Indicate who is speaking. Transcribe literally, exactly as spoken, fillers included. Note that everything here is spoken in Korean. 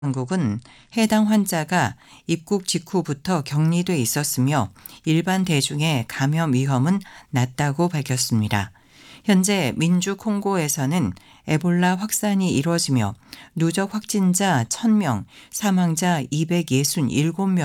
Speaker 1: 당국은 해당 환자가 입국 직후부터 격리돼 있었으며 일반 대중의 감염 위험은 낮다고 밝혔습니다. 현재 민주 콩고에서는 에볼라 확산이 이루어지며 누적 확진자 천 명, 사망자 이백육십칠 명